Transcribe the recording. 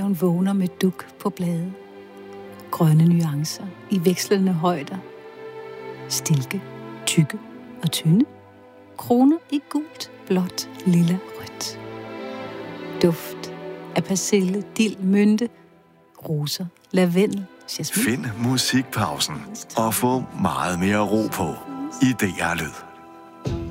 hun vågner med duk på blade. Grønne nuancer i vekslende højder. Stilke, tykke og tynde. Kroner i gult, blåt, lilla, rødt. Duft af persille, dild, mynte, roser, lavendel, jasmin. Find musikpausen og få meget mere ro på i DR Lyd.